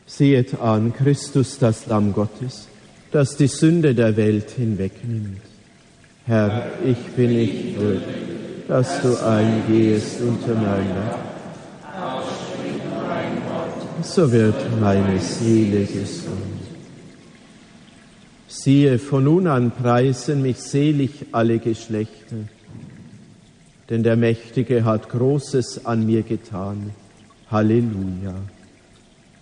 Sehet an, Christus, das Lamm Gottes, das die Sünde der Welt hinwegnimmt. Herr, ich bin nicht würdig, dass du eingehest unter mein Dach. So wird meine Seele gesund. Siehe, von nun an preisen mich selig alle Geschlechter, denn der Mächtige hat Großes an mir getan. Halleluja.